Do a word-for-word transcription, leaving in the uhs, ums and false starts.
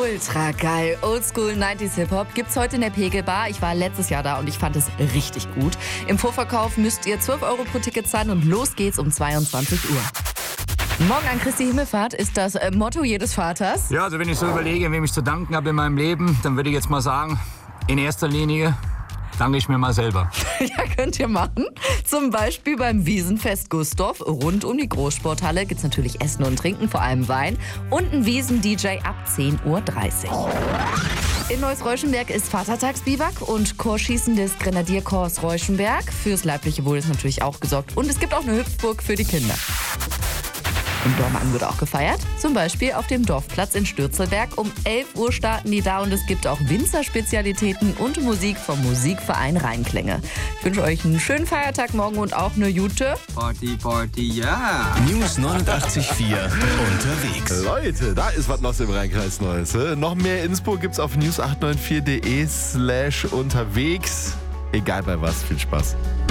Ultra geil. Oldschool neunziger Hip-Hop gibt's heute in der Pegelbar. Ich war letztes Jahr da und ich fand es richtig gut. Im Vorverkauf müsst ihr zwölf Euro pro Ticket zahlen und los geht's um zweiundzwanzig Uhr. Morgen an Christi Himmelfahrt ist das äh, Motto jedes Vaters. Ja, also wenn ich so überlege, wem ich zu danken habe in meinem Leben, dann würde ich jetzt mal sagen, in erster Linie danke ich mir mal selber. Ja, könnt ihr machen. Zum Beispiel beim Wiesenfest Gustorf. Rund um die Großsporthalle gibt's natürlich Essen und Trinken, vor allem Wein. Und ein Wiesen-D J ab zehn Uhr dreißig. In Neuss-Reuschenberg ist Vatertagsbiwak und Chorschießen des Grenadierkorps Reuschenberg. Fürs leibliche Wohl ist natürlich auch gesorgt. Und es gibt auch eine Hüpfburg für die Kinder. In Dormagen wird auch gefeiert, zum Beispiel auf dem Dorfplatz in Stürzelberg. Um elf Uhr starten die da und es gibt auch Winzerspezialitäten und Musik vom Musikverein Rheinklänge. Ich wünsche euch einen schönen Feiertag morgen und auch eine gute Party, Party, ja! News neunundachtzig Komma vier unterwegs. Leute, da ist was los im Rheinkreis Neues. Noch mehr Inspo gibt's auf news acht neun vier punkt de slash unterwegs. Egal bei was, viel Spaß.